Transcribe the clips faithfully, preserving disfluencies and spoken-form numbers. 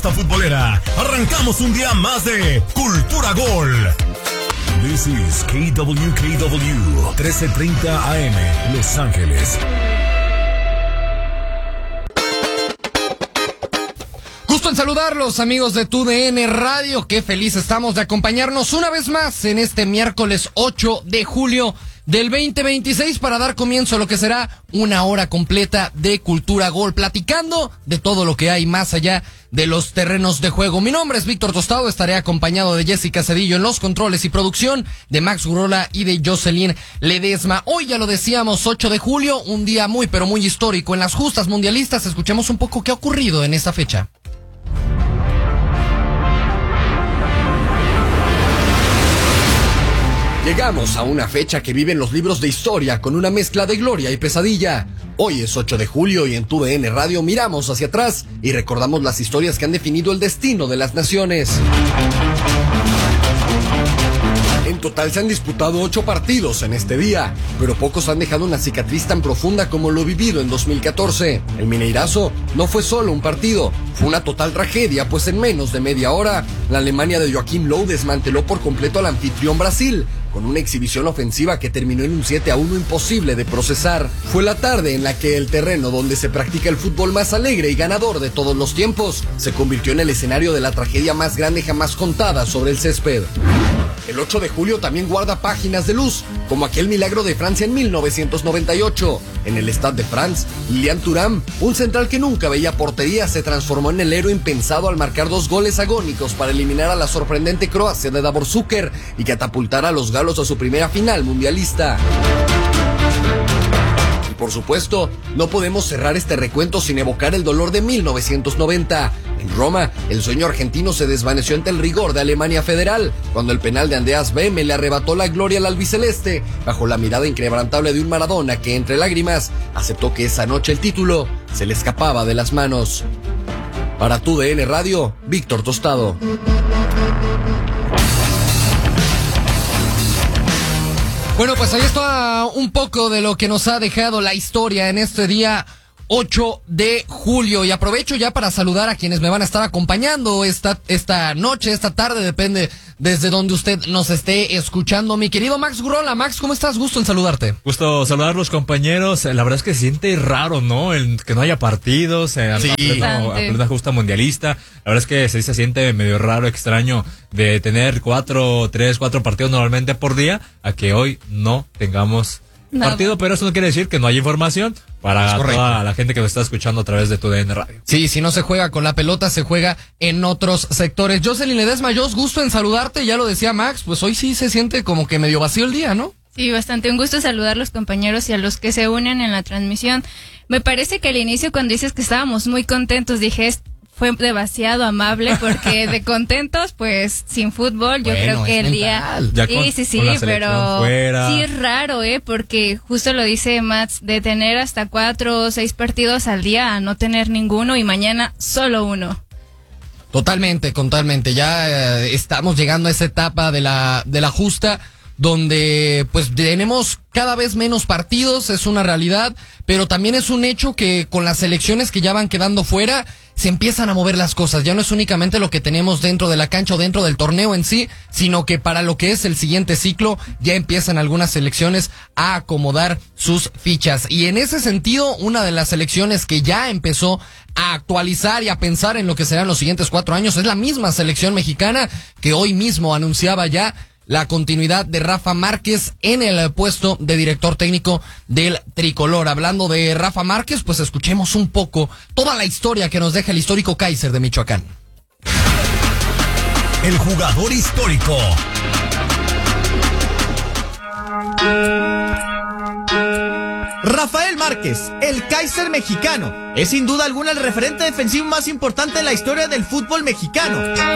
Futbolera, arrancamos un día más de Cultura Gol. This is K W K W trece treinta A M, Los Ángeles. Gusto en saludarlos, amigos de Tu D N Radio. Qué feliz estamos de acompañarnos una vez más en este miércoles ocho de julio del veinte veintiséis para dar comienzo a lo que será una hora completa de Cultura Gol, platicando de todo lo que hay más allá de los terrenos de juego. Mi nombre es Víctor Tostado, estaré acompañado de Jessica Cedillo en los controles y producción, de Max Gurola y de Jocelyn Ledesma. Hoy, ya lo decíamos, ocho de julio, un día muy pero muy histórico en las justas mundialistas. Escuchemos un poco qué ha ocurrido en esta fecha. Llegamos a una fecha que vive en los libros de historia con una mezcla de gloria y pesadilla. Hoy es ocho de julio y en Tu D N Radio miramos hacia atrás y recordamos las historias que han definido el destino de las naciones. En total se han disputado ocho partidos en este día, pero pocos han dejado una cicatriz tan profunda como lo vivido en dos mil catorce. El Mineirazo no fue solo un partido, fue una total tragedia, pues en menos de media hora, la Alemania de Joachim Löw desmanteló por completo al anfitrión Brasil, con una exhibición ofensiva que terminó en un siete a uno imposible de procesar. Fue la tarde en la que el terreno donde se practica el fútbol más alegre y ganador de todos los tiempos se convirtió en el escenario de la tragedia más grande jamás contada sobre el césped. El ocho de julio también guarda páginas de luz, como aquel milagro de Francia en mil novecientos noventa y ocho. En el Stade de France, Lilian Thuram, un central que nunca veía portería, se transformó en el héroe impensado al marcar dos goles agónicos para eliminar a la sorprendente Croacia de Davor Šuker y catapultar a los galos a su primera final mundialista. Y por supuesto, no podemos cerrar este recuento sin evocar el dolor de mil novecientos noventa. En Roma, el sueño argentino se desvaneció ante el rigor de Alemania Federal, cuando el penal de Andreas Beme le arrebató la gloria al albiceleste, bajo la mirada inquebrantable de un Maradona que, entre lágrimas, aceptó que esa noche el título se le escapaba de las manos. Para Tu D N Radio, Víctor Tostado. Bueno, pues ahí está un poco de lo que nos ha dejado la historia en este día ocho de julio, y aprovecho ya para saludar a quienes me van a estar acompañando esta, esta noche, esta tarde, depende desde donde usted nos esté escuchando. Mi querido Max Gurola. Max, ¿cómo estás? Gusto en saludarte. Gusto saludar a los compañeros. La verdad es que se siente raro, ¿no? El que no haya partidos, eh, sí, a plena, a plena justa mundialista. La verdad es que se, se siente medio raro, extraño, de tener cuatro, tres, cuatro partidos normalmente por día, a que hoy no tengamos no. partido, pero eso no quiere decir que no haya información para toda la gente que nos está escuchando a través de Tu D N Radio. Sí, si no se juega con la pelota, se juega en otros sectores. Jocelyn Ledesma, Jos, gusto en saludarte, ya lo decía Max, pues hoy sí se siente como que medio vacío el día, ¿no? Sí, bastante. Un gusto saludar a los compañeros y a los que se unen en la transmisión. Me parece que al inicio, cuando dices que estábamos muy contentos, dije, fue demasiado amable, porque de contentos, pues, sin fútbol, yo bueno, creo que el mental. día... Ya con, sí, sí, sí, con la pero fuera. Sí es raro, ¿eh? Porque justo lo dice Mats, de tener hasta cuatro o seis partidos al día a no tener ninguno y mañana solo uno. Totalmente, totalmente. Ya eh, estamos llegando a esa etapa de la, de la justa, donde pues tenemos cada vez menos partidos, es una realidad, pero también es un hecho que con las selecciones que ya van quedando fuera, se empiezan a mover las cosas. Ya no es únicamente lo que tenemos dentro de la cancha o dentro del torneo en sí, sino que para lo que es el siguiente ciclo, ya empiezan algunas selecciones a acomodar sus fichas. Y en ese sentido, una de las selecciones que ya empezó a actualizar y a pensar en lo que serán los siguientes cuatro años es la misma selección mexicana, que hoy mismo anunciaba ya la continuidad de Rafa Márquez en el puesto de director técnico del tricolor. Hablando de Rafa Márquez, pues escuchemos un poco toda la historia que nos deja el histórico Kaiser de Michoacán. El jugador histórico. Rafael Márquez, el Kaiser mexicano, es sin duda alguna el referente defensivo más importante en la historia del fútbol mexicano.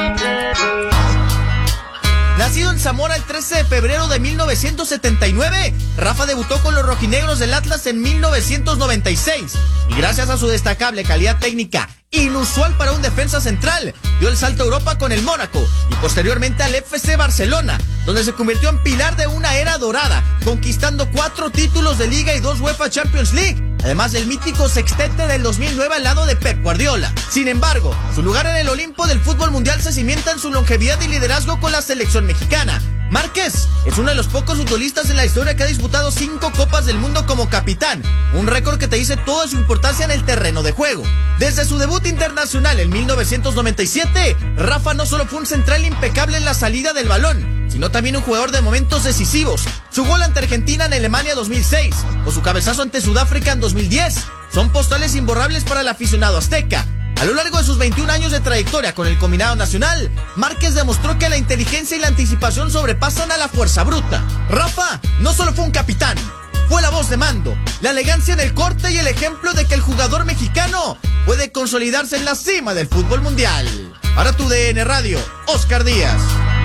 Nacido en Zamora el trece de febrero de mil novecientos setenta y nueve, Rafa debutó con los rojinegros del Atlas en mil novecientos noventa y seis y gracias a su destacable calidad técnica, inusual para un defensa central, dio el salto a Europa con el Mónaco y posteriormente al F C Barcelona, donde se convirtió en pilar de una era dorada, conquistando cuatro títulos de Liga y dos UEFA Champions League, además del mítico sextete del dos mil nueve al lado de Pep Guardiola. Sin embargo, su lugar en el Olimpo del fútbol mundial se cimienta en su longevidad y liderazgo con la selección mexicana. Márquez es uno de los pocos futbolistas en la historia que ha disputado cinco Copas del Mundo como capitán, un récord que te dice toda su importancia en el terreno de juego. Desde su debut internacional en mil novecientos noventa y siete, Rafa no solo fue un central impecable en la salida del balón, sino también un jugador de momentos decisivos. Su gol ante Argentina en Alemania dos mil seis o su cabezazo ante Sudáfrica en dos mil diez son postales imborrables para el aficionado azteca. A lo largo de sus veintiún años de trayectoria con el combinado nacional, Márquez demostró que la inteligencia y la anticipación sobrepasan a la fuerza bruta. Rafa no solo fue un capitán, fue la voz de mando, la elegancia en el corte y el ejemplo de que el jugador mexicano puede consolidarse en la cima del fútbol mundial. Para tu D N Radio, Oscar Díaz.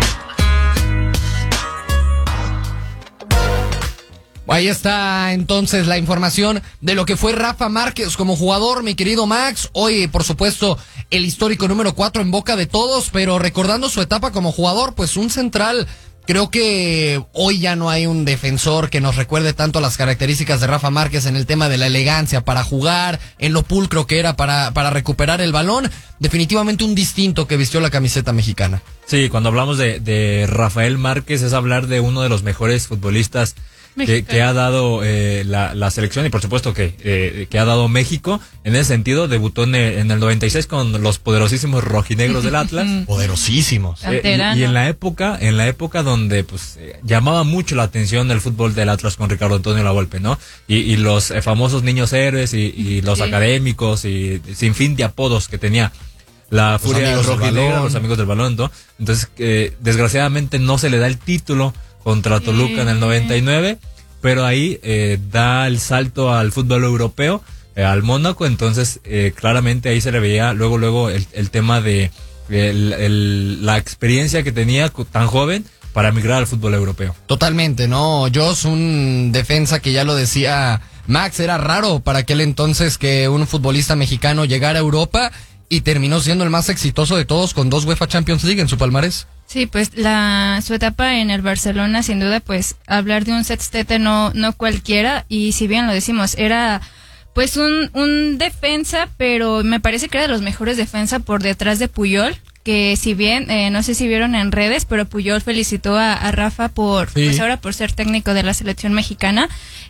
Ahí está entonces la información de lo que fue Rafa Márquez como jugador, mi querido Max. Hoy, por supuesto, el histórico número cuatro en boca de todos, pero recordando su etapa como jugador, pues un central. Creo que hoy ya no hay un defensor que nos recuerde tanto las características de Rafa Márquez en el tema de la elegancia para jugar, en lo pulcro que era para, para recuperar el balón. Definitivamente un distinto que vistió la camiseta mexicana. Sí, cuando hablamos de, de Rafael Márquez es hablar de uno de los mejores futbolistas Que, que ha dado eh, la, la selección y por supuesto que, eh, que ha dado México. En ese sentido debutó en el, en el noventa y seis con los poderosísimos rojinegros del Atlas. Poderosísimos. Eh, y, y en la época, en la época donde pues eh, llamaba mucho la atención el fútbol del Atlas con Ricardo Antonio Lavolpe, ¿no? Y, y los eh, famosos niños héroes y, y los sí. académicos y sin fin de apodos que tenía la los furia rojinegra, los amigos del balón, ¿no? Entonces, eh, desgraciadamente no se le da el título contra Toluca sí. en el noventa y nueve, pero ahí eh, da el salto al fútbol europeo, eh, al Mónaco. Entonces eh, claramente ahí se le veía luego luego el, el tema de el, el, la experiencia que tenía tan joven para migrar al fútbol europeo. Totalmente, ¿no? Joss, un defensa que ya lo decía Max, era raro para aquel entonces que un futbolista mexicano llegara a Europa y terminó siendo el más exitoso de todos con dos UEFA Champions League en su palmarés. Sí, pues la su etapa en el Barcelona, sin duda, pues hablar de un sextete no no cualquiera, y si bien lo decimos, era pues un un defensa, pero me parece que era de los mejores defensa por detrás de Puyol, que si bien, eh, no sé si vieron en redes, pero Puyol felicitó a, a Rafa por, sí. pues ahora por ser técnico de la selección mexicana,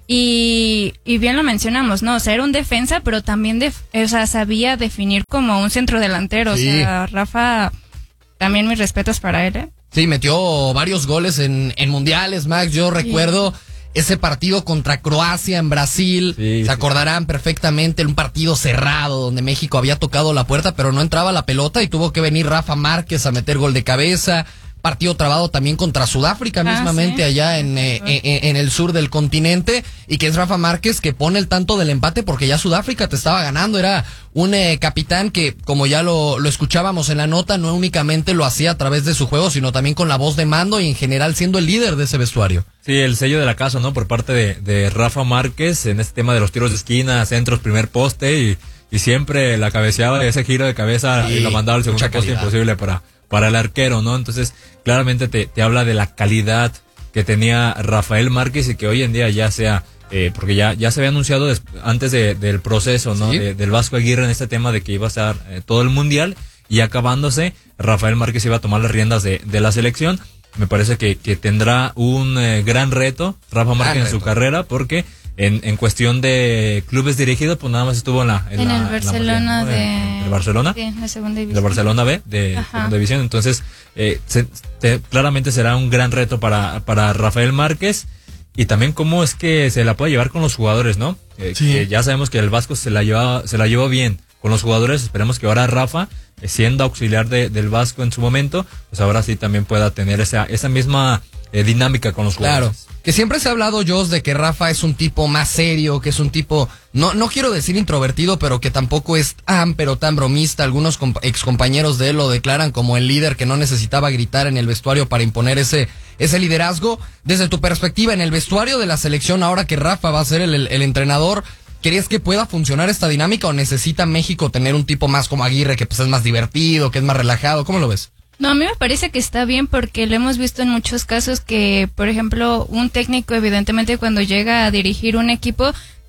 y, y bien lo mencionamos, ¿no? O sea, era un defensa, pero también, def, o sea, sabía definir como un centro delantero, sí. O sea, Rafa... También mis respetos para él, ¿eh? Sí, metió varios goles en, en mundiales, Max. Yo recuerdo sí. ese partido contra Croacia en Brasil. Sí, Se acordarán sí. perfectamente, un partido cerrado donde México había tocado la puerta, pero no entraba la pelota y tuvo que venir Rafa Márquez a meter gol de cabeza. Partido trabado también contra Sudáfrica, ah, mismamente ¿sí? allá en, eh, en, en el sur del continente, y que es Rafa Márquez que pone el tanto del empate porque ya Sudáfrica te estaba ganando. Era un eh, capitán que, como ya lo, lo escuchábamos en la nota, no únicamente lo hacía a través de su juego, sino también con la voz de mando y en general siendo el líder de ese vestuario. Sí, el sello de la casa, ¿no? Por parte de, de Rafa Márquez en este tema de los tiros de esquina, centros, primer poste, y, y siempre la cabeceaba, ese giro de cabeza sí, y lo mandaba al segundo poste imposible para... para el arquero, ¿no? Entonces, claramente te, te habla de la calidad que tenía Rafael Márquez y que hoy en día ya sea, eh, porque ya, ya se había anunciado des, antes de, del proceso, ¿no? ¿Sí? De, del Vasco Aguirre en este tema de que iba a estar eh, todo el mundial, y acabándose, Rafael Márquez iba a tomar las riendas de, de la selección. Me parece que, que tendrá un eh, gran reto Rafa Márquez gran en reto. su carrera, porque en, en cuestión de clubes dirigidos, pues nada más estuvo en la en, en la, el Barcelona en la, ¿no? de en, el Barcelona sí, la segunda división, de Barcelona B de Ajá. segunda división. Entonces eh, se, te, claramente será un gran reto para para Rafael Márquez, y también cómo es que se la puede llevar con los jugadores, ¿no? Eh, sí. que ya sabemos que el Vasco se la lleva se la llevó bien con los jugadores. Esperemos que ahora Rafa, eh, siendo auxiliar de, del Vasco en su momento, pues ahora sí también pueda tener esa esa misma eh, dinámica con los jugadores. Claro. Que siempre se ha hablado, Joss, de que Rafa es un tipo más serio, que es un tipo, no no quiero decir introvertido, pero que tampoco es tan, pero tan bromista. Algunos ex compañeros de él lo declaran como el líder que no necesitaba gritar en el vestuario para imponer ese ese liderazgo. Desde tu perspectiva, en el vestuario de la selección, ahora que Rafa va a ser el, el, el entrenador, ¿crees que pueda funcionar esta dinámica o necesita México tener un tipo más como Aguirre, que pues es más divertido, que es más relajado? ¿Cómo lo ves? No, a mí me parece que está bien, porque lo hemos visto en muchos casos que, por ejemplo, un técnico evidentemente cuando llega a dirigir un equipo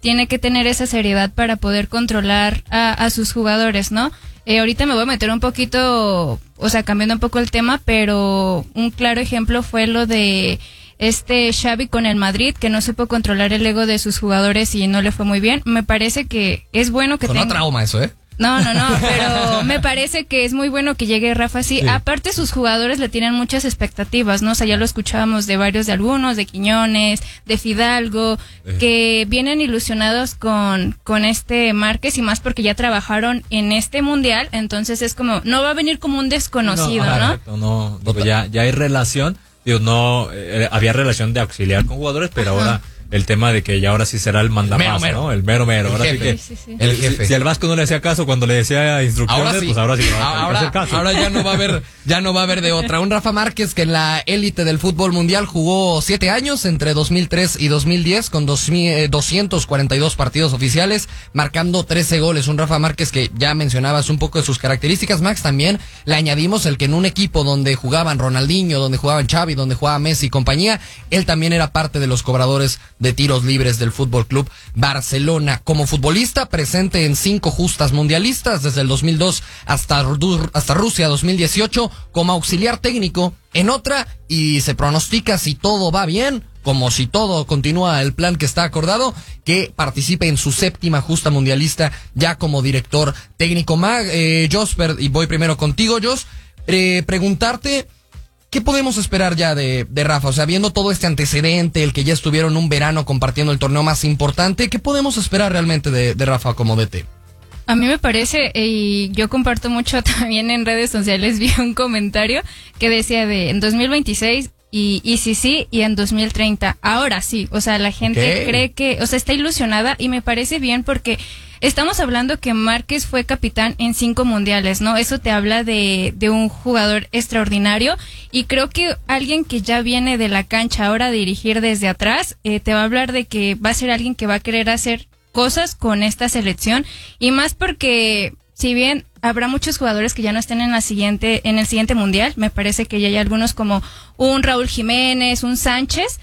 tiene que tener esa seriedad para poder controlar a, a sus jugadores, ¿no? Eh, ahorita me voy a meter un poquito, o sea, cambiando un poco el tema, pero un claro ejemplo fue lo de este Xavi con el Madrid, que no supo controlar el ego de sus jugadores y no le fue muy bien. Me parece que es bueno que tenga... tenga... trauma eso, ¿eh? No, no, no, pero me parece que es muy bueno que llegue Rafa así. Sí. Aparte, sus jugadores le tienen muchas expectativas, ¿no? O sea, ya lo escuchábamos de varios, de algunos, de Quiñones, de Fidalgo, eh. que vienen ilusionados con, con este Márquez y más porque ya trabajaron en este mundial, entonces es como, no va a venir como un desconocido, ¿no? ¿no? Exacto, no, no ya, ya hay relación, digo, no, eh, había relación de auxiliar con jugadores, pero Ajá. ahora... el tema de que ya ahora sí será el mandamás, ¿no? El mero mero. El ahora jefe. Sí que, sí, sí. El jefe. Si, si al Vasco no le hacía caso cuando le decía instrucciones, ahora sí. pues ahora sí le va a ahora, hacer caso. Ahora ya no va a haber, ya no va a haber de otra. Un Rafa Márquez que en la élite del fútbol mundial jugó siete años, entre dos mil tres y dos mil diez, con dos mil doscientos cuarenta y dos partidos oficiales, marcando trece goles. Un Rafa Márquez que ya mencionabas un poco de sus características, Max. También le añadimos el que en un equipo donde jugaban Ronaldinho, donde jugaban Xavi, donde jugaba Messi y compañía, él también era parte de los cobradores de tiros libres del Fútbol Club Barcelona. Como futbolista, presente en cinco justas mundialistas desde el dos mil dos hasta, hasta Rusia dos mil dieciocho, como auxiliar técnico en otra, y se pronostica, si todo va bien, como si todo continúa el plan que está acordado, que participe en su séptima justa mundialista ya como director técnico. Mag, eh, Josper, y voy primero contigo, Jos, eh, preguntarte, ¿qué podemos esperar ya de, de Rafa? O sea, viendo todo este antecedente, el que ya estuvieron un verano compartiendo el torneo más importante, ¿qué podemos esperar realmente de, de Rafa como D T? A mí me parece, y yo comparto mucho también en redes sociales, vi un comentario que decía de en dos mil veintiséis y, y sí, sí, y en dos mil treinta. Ahora sí, o sea, la gente okay. cree que, o sea, está ilusionada y me parece bien porque estamos hablando que Márquez fue capitán en cinco mundiales, ¿no? Eso te habla de, de un jugador extraordinario y creo que alguien que ya viene de la cancha ahora a dirigir desde atrás, eh, te va a hablar de que va a ser alguien que va a querer hacer cosas con esta selección y más porque si bien habrá muchos jugadores que ya no estén en la siguiente, en el siguiente mundial, me parece que ya hay algunos como un Raúl Jiménez, un Sánchez,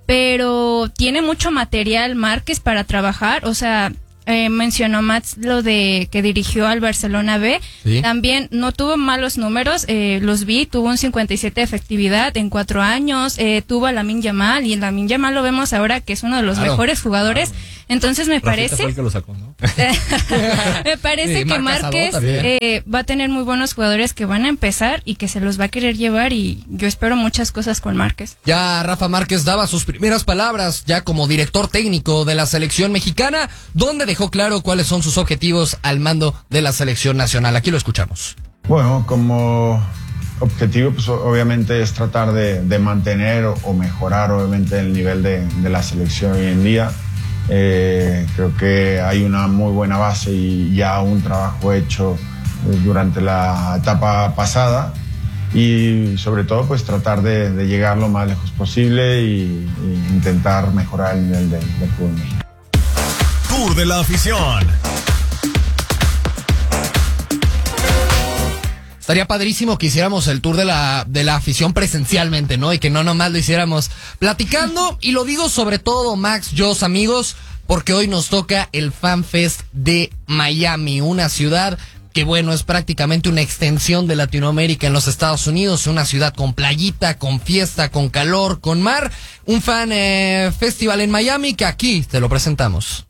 pero tiene mucho material Márquez para trabajar, o sea, Eh, mencionó Mats lo de que dirigió al Barcelona B, ¿sí? También no tuvo malos números, eh, los vi, tuvo un cincuenta y siete de efectividad en cuatro años, eh, tuvo a Lamine Yamal y Lamine Yamal lo vemos ahora que es uno de los claro. mejores jugadores, claro. Entonces me Rafita parece fue el que lo sacó, ¿no? me parece sí, que Márquez eh, va a tener muy buenos jugadores que van a empezar y que se los va a querer llevar y yo espero muchas cosas con Márquez. Ya Rafa Márquez daba sus primeras palabras ya como director técnico de la selección mexicana, donde dejó claro cuáles son sus objetivos al mando de la selección nacional. Aquí lo escuchamos. Bueno, como objetivo, pues obviamente es tratar de, de mantener o, o mejorar obviamente el nivel de, de la selección hoy en día. Eh, creo que hay una muy buena base y ya un trabajo hecho durante la etapa pasada y sobre todo pues tratar de, de llegar lo más lejos posible y, y intentar mejorar el nivel del de fútbol mexicano. Tour de la afición. Estaría padrísimo que hiciéramos el tour de la, de la afición presencialmente, ¿no? Y que no nomás lo hiciéramos platicando. Y lo digo sobre todo, Max, Jos, amigos, porque hoy nos toca el Fan Fest de Miami, una ciudad que, bueno, es prácticamente una extensión de Latinoamérica en los Estados Unidos, una ciudad con playita, con fiesta, con calor, con mar. Un fan eh, festival en Miami que aquí te lo presentamos.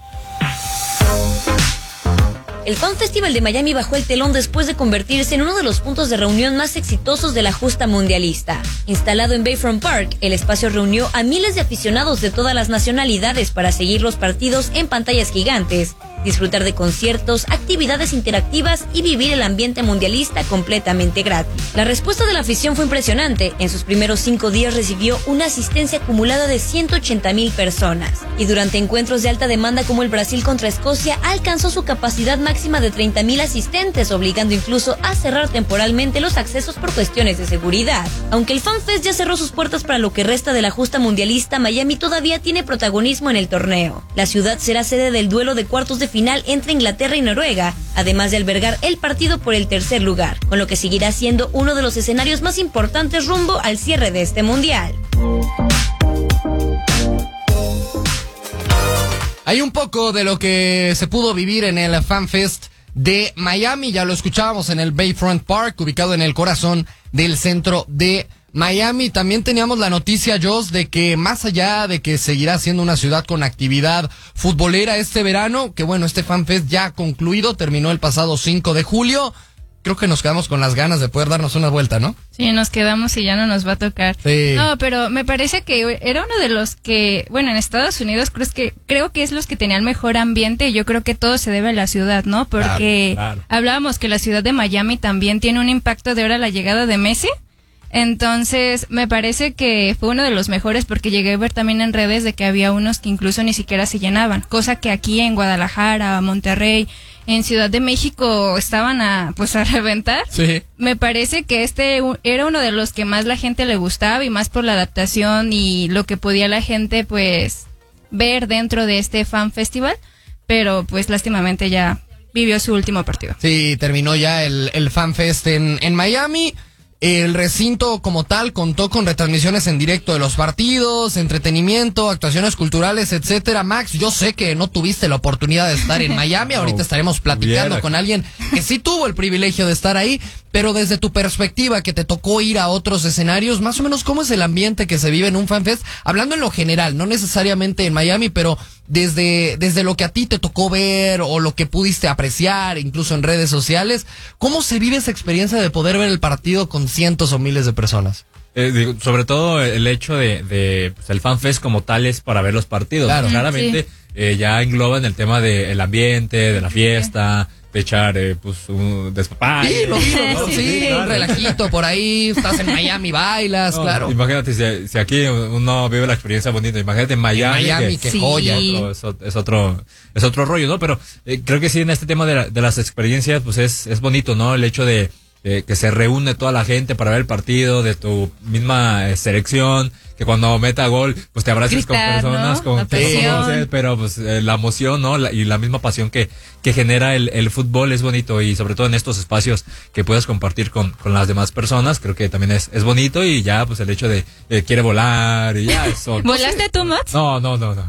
El Fan Festival de Miami bajó el telón después de convertirse en uno de los puntos de reunión más exitosos de la justa mundialista. Instalado en Bayfront Park, el espacio reunió a miles de aficionados de todas las nacionalidades para seguir los partidos en pantallas gigantes, disfrutar de conciertos, actividades interactivas y vivir el ambiente mundialista completamente gratis. La respuesta de la afición fue impresionante. En sus primeros cinco días recibió una asistencia acumulada de ciento ochenta mil personas. Y durante encuentros de alta demanda como el Brasil contra Escocia, alcanzó su capacidad máxima de treinta mil asistentes, obligando incluso a cerrar temporalmente los accesos por cuestiones de seguridad. Aunque el Fan Fest ya cerró sus puertas para lo que resta de la justa mundialista, Miami todavía tiene protagonismo en el torneo. La ciudad será sede del duelo de cuartos de final entre Inglaterra y Noruega, además de albergar el partido por el tercer lugar, con lo que seguirá siendo uno de los escenarios más importantes rumbo al cierre de este mundial. Hay un poco de lo que se pudo vivir en el FanFest de Miami, ya lo escuchábamos en el Bayfront Park, ubicado en el corazón del centro de Miami. También teníamos la noticia, Jos, de que más allá de que seguirá siendo una ciudad con actividad futbolera este verano, que bueno, este FanFest ya ha concluido, terminó el pasado cinco de julio, creo que nos quedamos con las ganas de poder darnos una vuelta, ¿no? Sí, nos quedamos y ya no nos va a tocar. Sí. No, pero me parece que era uno de los que, bueno, en Estados Unidos creo que creo que es los que tenían mejor ambiente y yo creo que todo se debe a la ciudad, ¿no? Porque Claro, claro. hablábamos que la ciudad de Miami también tiene un impacto de ahora la llegada de Messi. Entonces, me parece que fue uno de los mejores porque llegué a ver también en redes de que había unos que incluso ni siquiera se llenaban, cosa que aquí en Guadalajara, Monterrey, en Ciudad de México estaban a pues a reventar. Sí. Me parece que este u- era uno de los que más la gente le gustaba y más por la adaptación y lo que podía la gente pues ver dentro de este fan festival, pero pues lástimamente ya vivió su último partido. Sí, terminó ya el, el FanFest en, en Miami. El recinto como tal contó con retransmisiones en directo de los partidos, entretenimiento, actuaciones culturales, etcétera. Max, yo sé que no tuviste la oportunidad de estar en Miami, ahorita estaremos platicando Hubiera. con alguien que sí tuvo el privilegio de estar ahí, pero desde tu perspectiva que te tocó ir a otros escenarios, más o menos cómo es el ambiente que se vive en un FanFest, hablando en lo general, no necesariamente en Miami, pero desde, desde lo que a ti te tocó ver o lo que pudiste apreciar, incluso en redes sociales, ¿cómo se vive esa experiencia de poder ver el partido con cientos o miles de personas? Eh, digo, sobre todo el hecho de, de pues, el FanFest como tal es para ver los partidos. Claro. Claramente Sí. eh, ya engloba en el tema del ambiente, de la fiesta, de echar eh, pues un despapalle. Sí, lo vi, lo vi, Sí, sí, sí, un claro. relajito por ahí, estás en Miami, bailas, No, claro. Imagínate, si, si aquí uno vive la experiencia bonita, imagínate en Miami. En Miami, que- qué Sí. joya. otro- es, ot- es otro es otro rollo, ¿no? Pero eh, creo que sí, en este tema de, la- de las experiencias, pues es, es bonito, ¿no? El hecho de eh, que se reúne toda la gente para ver el partido de tu misma eh, selección, que cuando meta gol, pues te abraces con Gritar, personas ¿no? con La que no pasión. conoces, pero pues eh, la emoción, ¿no? La- y la misma pasión que, que genera el, el fútbol es bonito, y sobre todo en estos espacios que puedas compartir con, con las demás personas, creo que también es, es bonito. Y ya pues el hecho de eh, quiere volar y ya eso. ¿Volaste tú, Mats? No, no, no, no.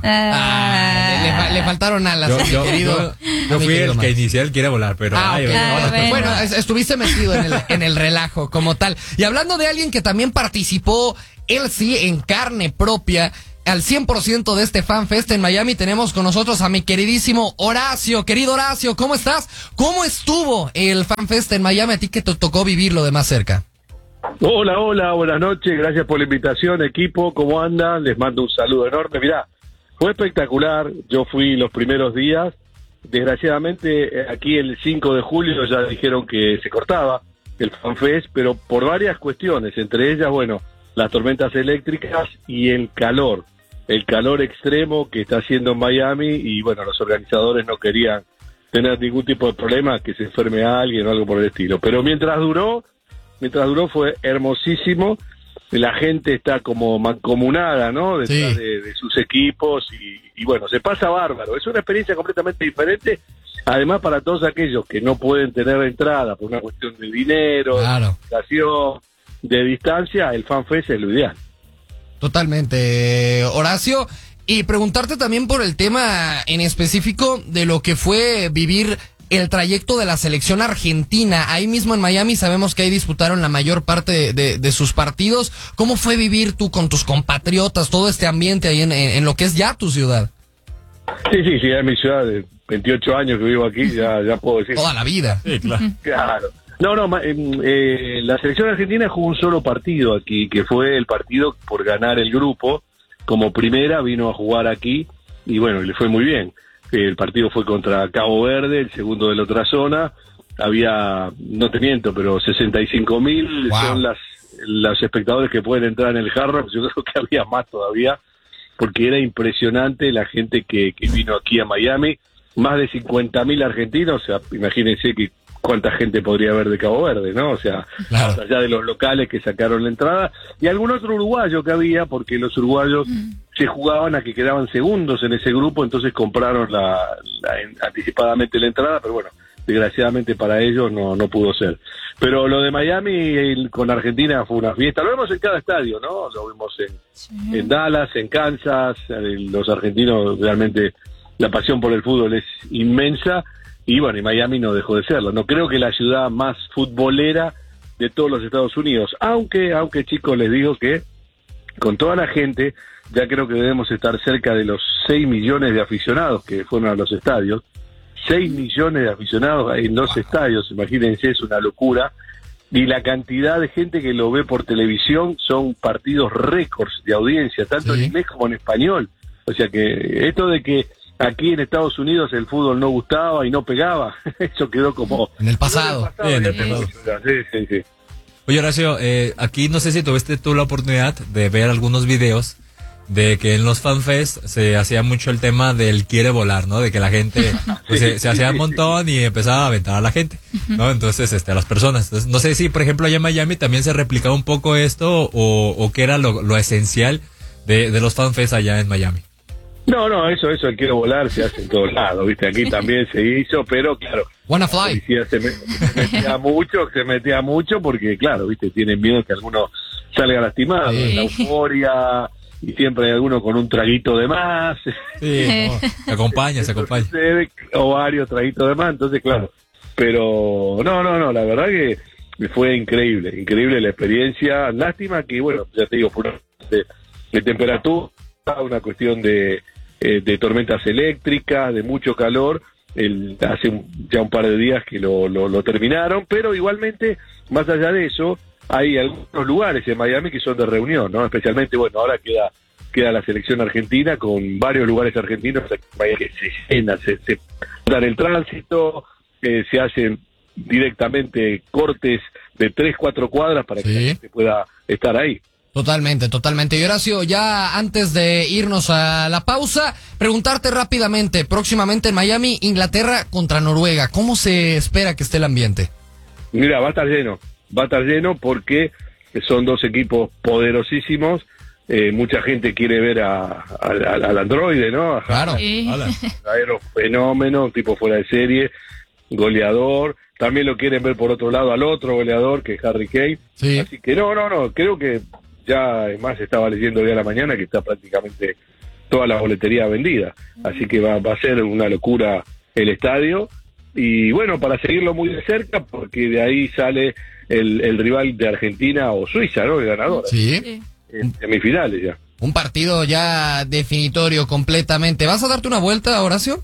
Ah, le, le fa- le faltaron alas, Yo, a mi yo, querido. yo- a yo mi fui querido el que Max. inicié el quiere volar, pero Ah, ay, ok. bueno, Ah, bueno, bueno. Bueno, es- estuviste metido en el, en el relajo como tal. Y hablando de alguien que también participó, él sí, en carne propia, al cien por ciento de este FanFest en Miami, tenemos con nosotros a mi queridísimo Horacio. Querido Horacio, ¿cómo estás? ¿Cómo estuvo el FanFest en Miami? A ti que te tocó vivirlo de más cerca. Hola, hola, buenas noches, gracias por la invitación, equipo, ¿cómo andan? Les mando un saludo enorme. Mirá, fue espectacular, yo fui los primeros días, desgraciadamente eh, aquí el cinco de julio ya dijeron que se cortaba el FanFest, pero por varias cuestiones, entre ellas, bueno, las tormentas eléctricas y el calor, el calor extremo que está haciendo en Miami, y bueno, los organizadores no querían tener ningún tipo de problema, que se enferme a alguien o algo por el estilo, pero mientras duró, Mientras duró fue hermosísimo, la gente está como mancomunada, ¿no? Detrás Sí. de, de sus equipos y, y bueno, se pasa bárbaro. Es una experiencia completamente diferente, además para todos aquellos que no pueden tener entrada por una cuestión de dinero, Claro. de comunicación, de distancia, el FanFest es lo ideal. Totalmente, Horacio. Y preguntarte también por el tema en específico de lo que fue vivir el trayecto de la selección argentina. Ahí mismo en Miami sabemos que ahí disputaron la mayor parte de, de, de sus partidos. ¿Cómo fue vivir tú con tus compatriotas, todo este ambiente ahí en, en, en lo que es ya tu ciudad? Sí, sí, sí, es mi ciudad de veintiocho años que vivo aquí, ya, ya puedo decir. Toda la vida. Sí, claro. Claro. No, no, ma- em, eh, la selección argentina jugó un solo partido aquí, que fue el partido por ganar el grupo. Como primera vino a jugar aquí y bueno, le fue muy bien. El partido fue contra Cabo Verde, el segundo de la otra zona. Había, no te miento, pero sesenta y cinco mil Wow. son las los espectadores que pueden entrar en el Hard Rock. Yo creo que había más todavía, porque era impresionante la gente que, que vino aquí a Miami. Más de cincuenta mil argentinos, o sea, imagínense que cuánta gente podría haber de Cabo Verde, ¿no? O sea, Claro. más allá de los locales que sacaron la entrada, y algún otro uruguayo que había, porque los uruguayos se jugaban a que quedaban segundos en ese grupo, entonces compraron la, la- en- anticipadamente la entrada, pero bueno, desgraciadamente para ellos no, no pudo ser. Pero lo de Miami el- con Argentina fue una fiesta, lo vemos en cada estadio, ¿no? Lo vemos en, en Dallas, en Kansas, eh, los argentinos realmente la pasión por el fútbol es inmensa, y bueno, y Miami no dejó de serlo. No creo que la ciudad más futbolera de todos los Estados Unidos, aunque, aunque chicos, les digo que con toda la gente, ya creo que debemos estar cerca de los seis millones de aficionados que fueron a los estadios. seis millones de aficionados en los estadios, imagínense, es una locura. Y la cantidad de gente que lo ve por televisión son partidos récords de audiencia, tanto sí. en inglés como en español. O sea que esto de que aquí en Estados Unidos el fútbol no gustaba y no pegaba, eso quedó como... En el pasado. Sí, en el pasado. Sí, sí, sí. Oye, Horacio, eh, aquí no sé si tuviste tú la oportunidad de ver algunos videos de que en los fanfest se hacía mucho el tema del quiere volar, ¿no? De que la gente pues, se, se hacía un montón y empezaba a aventar a la gente, ¿no? Entonces, este, a las personas. Entonces, no sé si, por ejemplo, allá en Miami también se replicaba un poco esto o, o qué era lo, lo esencial de, de los fanfest allá en Miami. No, no, eso, eso, el quiero volar se hace en todos lados, ¿viste? Aquí también se hizo, pero claro. Wanna fly. Se, me, se metía mucho, se metía mucho porque, claro, ¿viste? Tienen miedo que alguno salga lastimado, sí. La euforia... Y siempre hay alguno con un traguito de más. Sí, no, se acompaña, se acompaña. O varios traguitos de más, entonces claro. Pero no, no, no, la verdad que fue increíble, increíble la experiencia. Lástima que, bueno, ya te digo, por una de, de temperatura, una cuestión de, eh, de tormentas eléctricas, de mucho calor. El, hace un, ya un par de días que lo, lo, lo terminaron, pero igualmente, más allá de eso, hay algunos lugares en Miami que son de reunión, ¿no? Especialmente, bueno, ahora queda queda la selección argentina con varios lugares argentinos que se llenan, se, se dan el tránsito, eh, se hacen directamente cortes de tres, cuatro cuadras para que sí. la gente pueda estar ahí. Totalmente, totalmente. Y Horacio, ya antes de irnos a la pausa, preguntarte rápidamente, próximamente en Miami, Inglaterra contra Noruega, ¿cómo se espera que esté el ambiente? Mira, va a estar lleno. Va a estar lleno porque son dos equipos poderosísimos. Eh, mucha gente quiere ver a, a, a, al androide, ¿no? A claro. Fenómeno, un tipo fuera de serie, goleador. También lo quieren ver por otro lado al otro goleador, que es Harry Kane. Sí. Así que no, no, no. Creo que ya, además, estaba leyendo hoy a la mañana que está prácticamente toda la boletería vendida. Así que va, va a ser una locura el estadio. Y bueno, para seguirlo muy de cerca, porque de ahí sale el, el rival de Argentina o Suiza, ¿no? El ganador. Sí. En semifinales ya. Un partido ya definitorio completamente. ¿Vas a darte una vuelta, Horacio?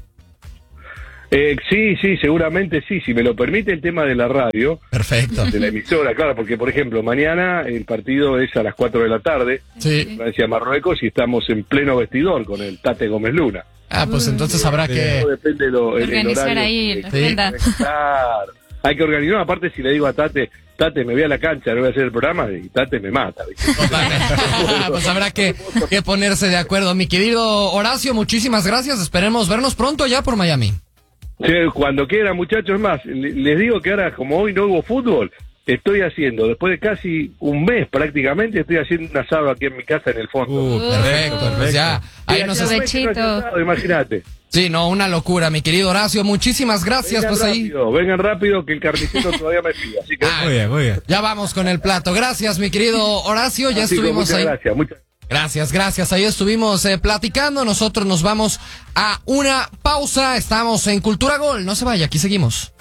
Eh, sí, sí, seguramente sí. Si me lo permite el tema de la radio. Perfecto. De la emisora, claro, porque por ejemplo, mañana el partido es a las cuatro de la tarde. Sí. Francia-Marruecos y estamos en pleno vestidor con el Tate Gómez Luna. Ah, pues entonces habrá que... Todo depende de lo, el, organizar el horario. ahí la Sí. agenda. Claro. Hay que organizar, aparte si le digo a Tate, Tate, me voy a la cancha, no voy a hacer el programa, y Tate me mata, ¿viste? Pues habrá que, que ponerse de acuerdo. Mi querido Horacio, muchísimas gracias. Esperemos vernos pronto allá por Miami. Sí, cuando quieran, muchachos, más. Les digo que ahora, como hoy no hubo fútbol, estoy haciendo, después de casi un mes prácticamente, estoy haciendo un asado aquí en mi casa en el fondo. Uh, perfecto, perfecto. Pues ya, ahí nos Provechito. Imagínate. Sí, no, una locura, mi querido Horacio. Muchísimas gracias, vengan pues ahí. rápido, vengan rápido, que el carnicero todavía me pide. Así que Ah, Muy bien, muy bien. ya vamos con el plato. Gracias, mi querido Horacio. Ya Así que estuvimos muchas ahí. Gracias, muchas Gracias, gracias. Ahí estuvimos eh, platicando. Nosotros nos vamos a una pausa. Estamos en Cultura Gol. No se vaya, aquí seguimos.